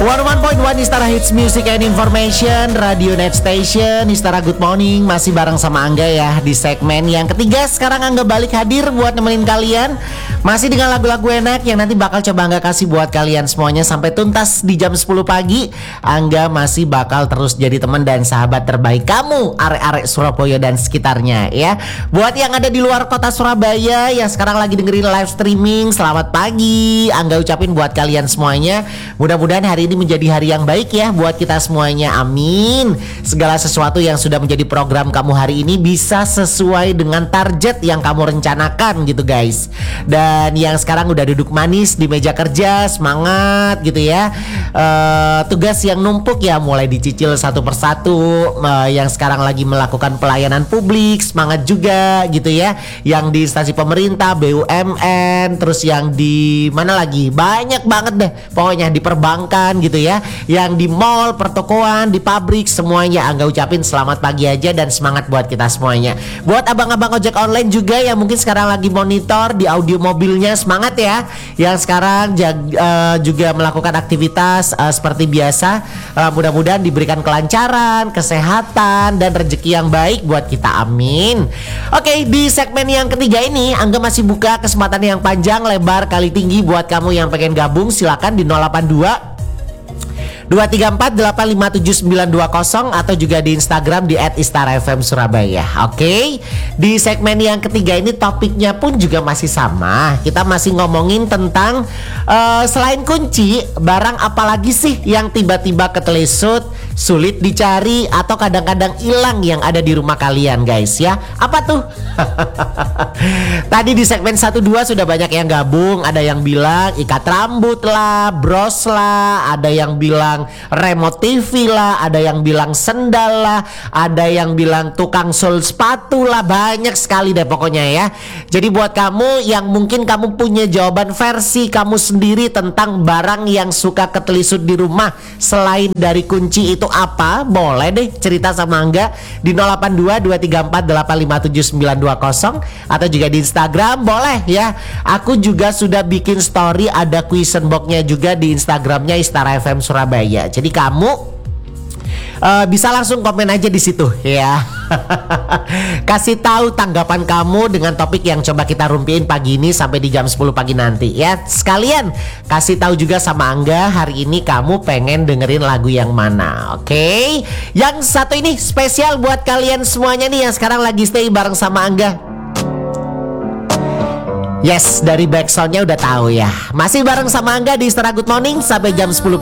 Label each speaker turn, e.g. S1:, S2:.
S1: 101.1 Istara Hits Music and Information, Radio Net Station, Istara Good Morning. Masih bareng sama Angga ya di segmen yang ketiga. Sekarang Angga balik hadir buat nemenin kalian. Masih dengan lagu-lagu enak yang nanti bakal coba Angga kasih buat kalian semuanya sampai tuntas di jam 10 pagi. Angga masih bakal terus jadi teman dan sahabat terbaik kamu, arek-arek Surabaya dan sekitarnya ya. Buat yang ada di luar kota Surabaya yang sekarang lagi dengerin live streaming, selamat pagi. Angga ucapin buat kalian semuanya, mudah-mudahan hari ini menjadi hari yang baik ya buat kita semuanya, amin. Segala sesuatu yang sudah menjadi program kamu hari ini bisa sesuai dengan target yang kamu rencanakan gitu guys. Dan yang sekarang udah duduk manis di meja kerja, semangat gitu ya. Tugas yang numpuk ya mulai dicicil satu persatu. Yang sekarang lagi melakukan pelayanan publik, semangat juga gitu ya. Yang di instansi pemerintah, BUMN, terus yang di mana lagi, banyak banget deh pokoknya, di perbankan gitu ya, yang di mall, pertokoan, di pabrik, semuanya Angga ucapin selamat pagi aja dan semangat buat kita semuanya. Buat abang-abang ojek online juga yang mungkin sekarang lagi monitor di audio mobilnya, semangat ya. Yang sekarang juga melakukan aktivitas seperti biasa, mudah-mudahan diberikan kelancaran, kesehatan dan rezeki yang baik buat kita, amin. Oke, di segmen yang ketiga ini Angga masih buka kesempatan yang panjang, lebar, kali tinggi buat kamu yang pengen gabung. Silakan di 082 234-857-920 atau juga di Instagram di @istarafmsurabaya. Oke, di segmen yang ketiga ini topiknya pun juga masih sama. Kita masih ngomongin tentang selain kunci, barang apalagi sih yang tiba-tiba ketelesut, sulit dicari atau kadang-kadang hilang yang ada di rumah kalian guys ya. Apa tuh? Tadi di segmen 1-2 sudah banyak yang gabung. Ada yang bilang ikat rambut lah, bros lah, ada yang bilang remote TV lah, ada yang bilang sendal lah, ada yang bilang tukang sol sepatu lah, banyak sekali deh pokoknya ya. Jadi buat kamu yang mungkin kamu punya jawaban versi kamu sendiri tentang barang yang suka ketelisut di rumah selain dari kunci itu apa, boleh deh cerita sama Angga di 082-234-857-920 atau juga di Instagram boleh ya. Aku juga sudah bikin story, ada question box-nya juga di Instagramnya Istara FM Surabaya. Jadi kamu bisa langsung komen aja di situ ya. Kasih tahu tanggapan kamu dengan topik yang coba kita rumpiin pagi ini sampai di jam 10 pagi nanti ya. Sekalian kasih tahu juga sama Angga hari ini kamu pengen dengerin lagu yang mana. Oke, yang satu ini spesial buat kalian semuanya nih yang sekarang lagi stay bareng sama Angga. Yes, dari backsoundnya udah tahu ya. Masih bareng sama Angga di Istana Good Morning sampai jam 10